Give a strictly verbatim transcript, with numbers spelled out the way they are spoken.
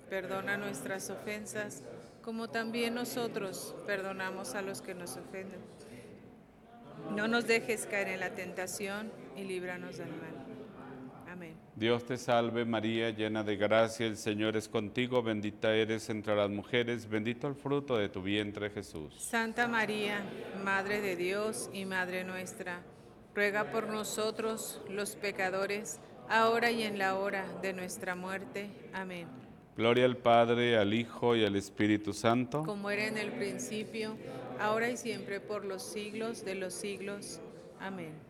perdona nuestras ofensas, como también nosotros perdonamos a los que nos ofenden. No nos dejes caer en la tentación y líbranos del mal. Amén. Dios te salve María, llena de gracia, el Señor es contigo, bendita eres entre las mujeres, bendito el fruto de tu vientre Jesús. Santa María, Madre de Dios y Madre nuestra, ruega por nosotros los pecadores, ahora y en la hora de nuestra muerte. Amén. Gloria al Padre, al Hijo y al Espíritu Santo. Como era en el principio, ahora y siempre por los siglos de los siglos. Amén.